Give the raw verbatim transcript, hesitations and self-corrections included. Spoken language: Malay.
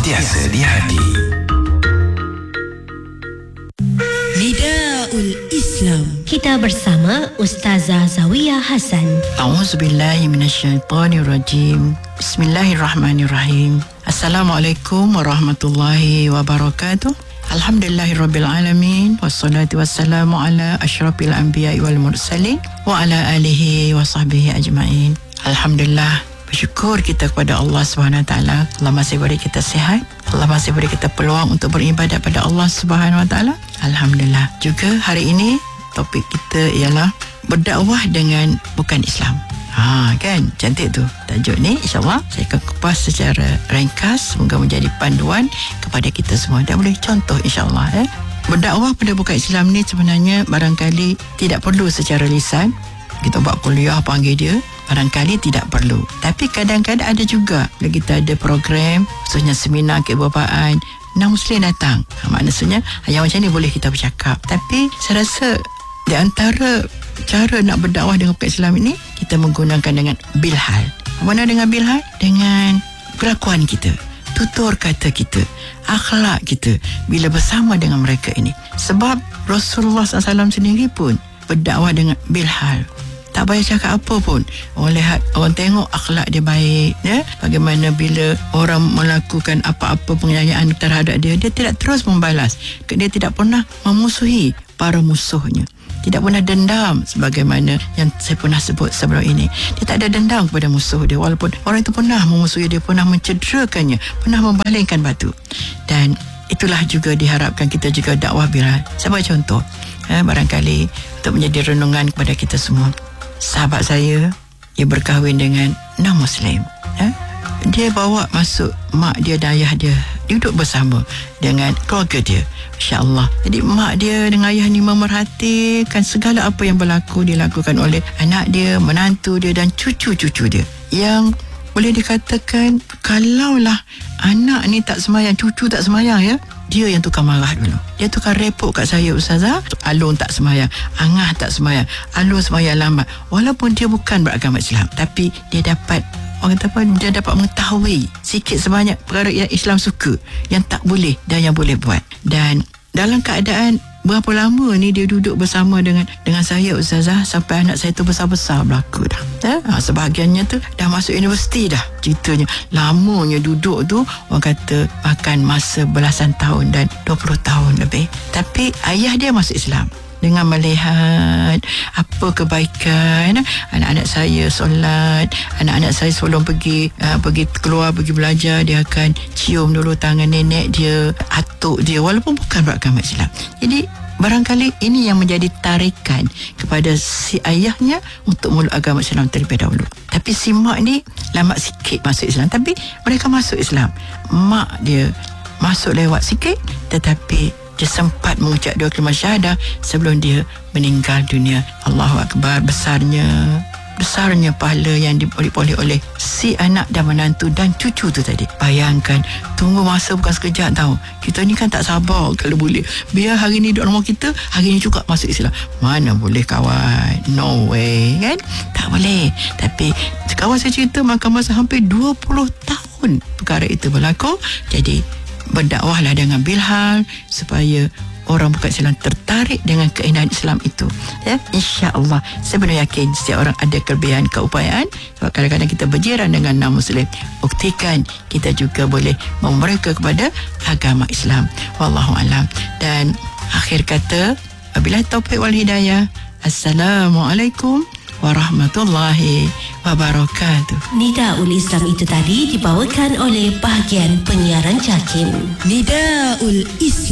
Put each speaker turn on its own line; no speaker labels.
Sentiasa di hati.
Nidaul Islam.
Kita bersama Ustazah Zawiyah Hasan.
A'udzubillahi minasyaitonirrajim. Bismillahirrahmanirrahim. Assalamualaikum warahmatullahi wabarakatuh. Alhamdulillahirabbil alamin, wassalatu wassalamu ala asyrafil anbiya'i wal mursalin wa ala alihi wa sahbihi ajma'in. Alhamdulillah, bersyukur kita kepada Allah Subhanahu Wa Taala. Allah masih beri kita sihat, Allah masih beri kita peluang untuk beribadat pada Allah Subhanahu Wa Taala. Alhamdulillah. Juga hari ini topik kita ialah berdakwah dengan bukan Islam. Ha, kan? Cantik tu tajuk ni. InsyaAllah saya akan kupas secara ringkas, semoga menjadi panduan kepada kita semua dan boleh contoh insyaAllah. eh. Berdakwah pada bukan Islam ni sebenarnya barangkali tidak perlu secara lisan. Kita buat kuliah panggil dia, barangkali tidak perlu. Tapi kadang-kadang ada juga bila kita ada program, khususnya seminar keibubapan, non-Muslim datang. Ha, maksudnya yang macam ni boleh kita bercakap. Tapi saya rasa di antara cara nak berdakwah dengan bukan Islam ini, kita menggunakan dengan bilhal. Mana dengan bilhal? Dengan kelakuan kita, tutur kata kita, akhlak kita bila bersama dengan mereka ini. Sebab Rasulullah sallallahu alaihi wasallam sendiri pun berdakwah dengan bilhal. Tak payah cakap apa pun, orang lihat, orang tengok akhlak dia baik, ya? Bagaimana bila orang melakukan apa-apa penganiayaan terhadap dia, dia tidak terus membalas. Dia tidak pernah memusuhi para musuhnya, tidak pernah dendam sebagaimana yang saya pernah sebut sebelum ini. Dia tak ada dendam kepada musuh dia, walaupun orang itu pernah memusuhi dia, pernah mencederakannya, pernah membalingkan batu. Dan itulah juga diharapkan kita juga dakwah bilhal. Saya bagi contoh, eh, barangkali untuk menjadi renungan kepada kita semua. Sahabat saya, dia berkahwin dengan non-Muslim. Eh? Dia bawa masuk mak dia dan ayah dia, duduk bersama dengan keluarga dia. Masya Allah. Jadi mak dia dengan ayah ni memerhatikan segala apa yang berlaku dilakukan oleh anak dia, menantu dia dan cucu-cucu dia. Yang boleh dikatakan kalaulah anak ni tak semayang, cucu tak semayang, ya, dia yang tukar marah dulu. Dia tukar repot kat saya, Ustazah. Alun tak semayang, Angah tak semayang, Alun semayang lambat. Walaupun dia bukan beragama Islam, tapi dia dapat, orang kata apa, dia dapat mengetahui sikit sebanyak perkara yang Islam suka, yang tak boleh dan yang boleh buat. Dan dalam keadaan berapa lama ni dia duduk bersama dengan dengan saya, Ustazah, sampai anak saya tu besar-besar berlaku dah. Eh? Ha, sebahagiannya tu dah masuk universiti dah. Ceritanya lamanya duduk tu, orang kata makan masa belasan tahun dan dua puluh tahun lebih. Tapi ayah dia masuk Islam. Dengan melihat apa kebaikan anak-anak saya solat, anak-anak saya sebelum pergi uh, pergi keluar, pergi belajar, dia akan cium dulu tangan nenek dia, atuk dia, walaupun bukan beragama Islam. Jadi barangkali ini yang menjadi tarikan kepada si ayahnya untuk meluk agama Islam terlebih dahulu. Tapi si mak ni lambat sikit masuk Islam, tapi mereka masuk Islam. Mak dia masuk lewat sikit, tetapi dia sempat mengucap dua kalimah syahadah sebelum dia meninggal dunia. Allahu Akbar. Besarnya besarnya pahala yang diperoleh oleh si anak dan menantu dan cucu tu tadi. Bayangkan, tunggu masa bukan sekejap tau. Kita ni kan tak sabar kalau boleh biar hari ni duduk rumah kita, hari ni juga masuk Islam. Mana boleh kawan, no way, kan? Tak boleh. Tapi kawan saya cerita makan masa hampir dua puluh tahun perkara itu berlaku. Jadi berdakwahlah dengan bilhal supaya orang bukan Islam tertarik dengan keindahan Islam itu, ya. InsyaAllah saya benar yakin setiap orang ada kelebihan, keupayaan. Sebab kadang-kadang kita berjiran dengan non-Muslim, buktikan kita juga boleh membawa mereka kepada agama Islam. Wallahualam. Dan akhir kata, wabillahi taufiq wal hidayah. Assalamualaikum warahmatullahi wabarakatuh.
Nidaul Islam itu tadi dibawakan oleh bahagian penyiaran JAKIM.
Nidaul Islam.